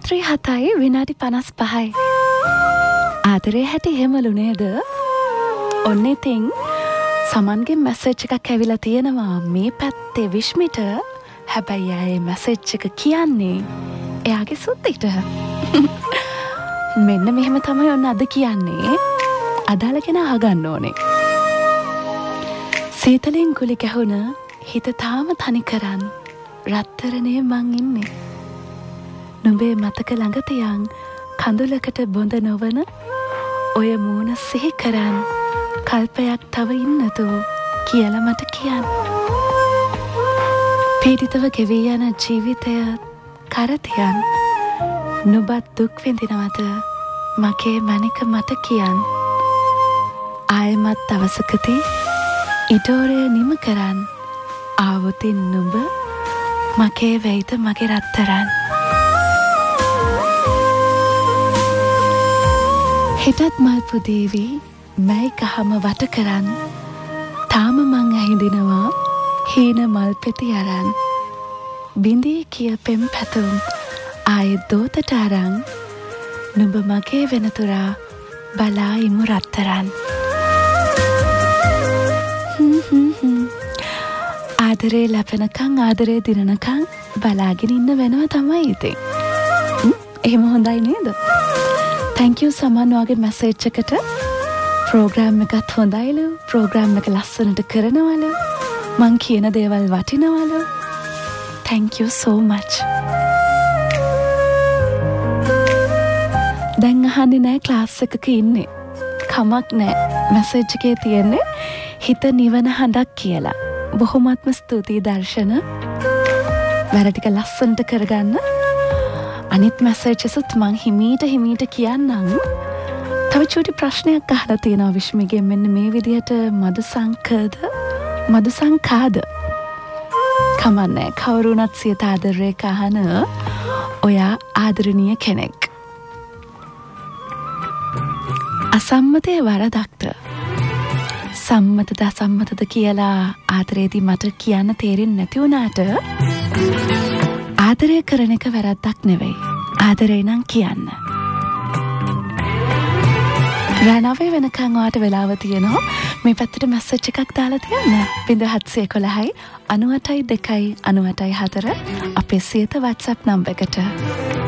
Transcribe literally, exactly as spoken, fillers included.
රාත්‍රී හතයි විනාඩි පනස් පහයි. ආදරේ හැටි එහෙමලු නේද? ඔන්න ඉතින් සමන්ගේ මැසේජ් එකක් ඇවිල්ලා තියෙනවා මේ පැත්තේ විශ්මිට. හැබැයි ආයේ මැසේජ් එක කියන්නේ එයාගේ සුද්දිට. මෙන්න මෙහෙම තමයි ඔන්න අද කියන්නේ. අදාළ කෙනා අහගන්න ඕනේ. සීතලෙන් කුලි ගැහුණ හිත තාම තනි කරන් රත්තරනේ මං ඉන්නේ. නුඹේ මතක ළඟ තියන් කඳුලකට බොඳ නොවන ඔය මූණ සිහි කරන් කල්පයක් තව ඉන්නතු කියලා මට කියන්න. පීඩිතව ගෙවී යන ජීවිතය කරතියන් නුඹත් දුක් විඳිනවද මගේ මැනික මට කියන්න. ආයමත් දවසකදී ඉඩෝරය නිම කරන් ආවොතින් නුඹ මගේ වෙයිද මගේ රත්තරන්. හිටත් මල් පුදේවි මැයි කහම වට කරන් තාම මං ඇහිඳිනවා හීන මල් පෙති අරන්. බිඳී කිය පෙම් පැතුම් ආයෙත් දෝතට අරන් නුඹ මගේ වෙනතුරා බලා ඉමු රත්තරන්. ආදරේ ලැබෙනකං ආදරේ දිනනකං බලාගෙන ඉන්න වෙනවා තමයි ඉතින්. එහෙම හොඳයි නේද? thank you සමන් වගේ මැසේජ් එකට. ප්‍රෝග්‍රෑම් එකත් හොඳයිලු. ප්‍රෝග්‍රෑම් එක ලස්සනට කරනවලු. මං කියන දේවල් වටිනවලු. thank you so much. දැන් අහන්නේ නෑ ක්ලාස් එකක ඉන්නේ. කමක් නෑ. මැසේජ් එකේ තියෙන්නේ හිත නිවන හඬක් කියලා. බොහොමත්ම ස්තුතියි දර්ශන. වැඩ ටික ලස්සනට කරගන්න. අනිත් මැසේජ්සුත් මං හිමීට හිමීට කියන්නම්. තව චූටි ප්‍රශ්නයක් අහලා තියෙනවා විශ්මිගේ. මෙන්න මේ විදිහට මදු සංකද මදු සංකාද කමන්නේ කවුරුණත් සියත ආදරේක අහන ඔයා ආදරණීය කෙනෙක්. අසම්මතයේ වරදක්ද සම්මතද අසම්මතද කියලා ආදරේදී මට කියන්න තේරෙන්නේ නැති වුණාට ආදරය කරන එක වැරද්දක් නෙවෙයි. ආදරේ නම් කියන්න. රානවේ වෙනකන් ඔයාට වෙලාව තියෙනවා මේ පැත්තට මැසේජ් එකක් දාලා තියන්න. ज़ीरो सात एक एक नौ आठ दो नौ आठ चार අපේ සියත WhatsApp නම්බර් එකට.